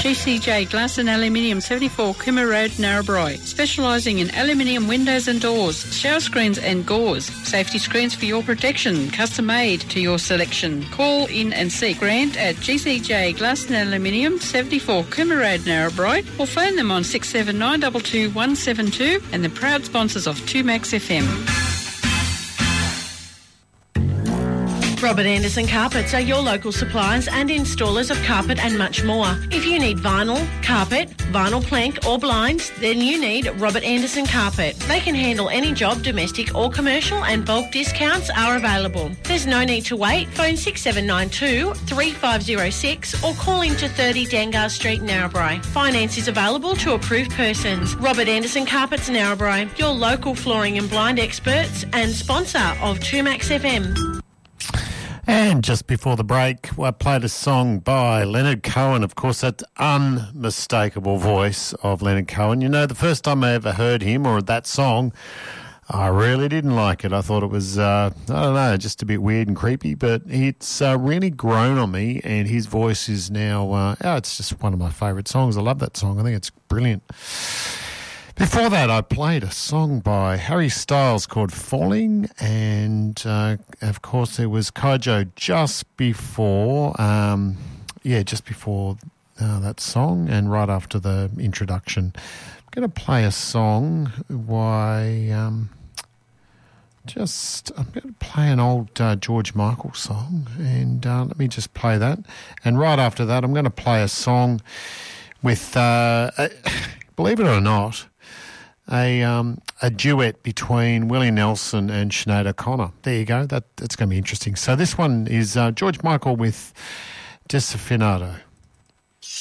GCJ Glass and Aluminium, 74 Cooma Road, Narrabri. Specialising in aluminium windows and doors, shower screens and gauze. Safety screens for your protection, custom made to your selection. Call in and see Grant at GCJ Glass and Aluminium, 74 Cooma Road, Narrabri, or phone them on 679 22 172, and the proud sponsors of 2Max FM. Robert Anderson Carpets are your local suppliers and installers of carpet and much more. If you need vinyl, carpet, vinyl plank or blinds, then you need Robert Anderson Carpet. They can handle any job, domestic or commercial, and bulk discounts are available. There's no need to wait. Phone 6792 3506 or call into 30 Dangar Street, Narrabri. Finance is available to approved persons. Robert Anderson Carpets, Narrabri, your local flooring and blind experts and sponsor of 2Max FM. And just before the break, I played a song by Leonard Cohen. Of course, that unmistakable voice of Leonard Cohen. You know, the first time I ever heard him or that song, I really didn't like it. I thought it was, I don't know, just a bit weird and creepy. But it's really grown on me, and his voice is now, it's just one of my favourite songs. I love that song. I think it's brilliant. Before that, I played a song by Harry Styles called Falling, and of course there was Kaijo just before that song, and right after the introduction. I'm going to play a song I'm going to play an old George Michael song, and let me just play that. And right after that, I'm going to play a song with, believe it or not, a duet between Willie Nelson and Sinead O'Connor. There you go. That's going to be interesting. So this one is George Michael with Desafinato.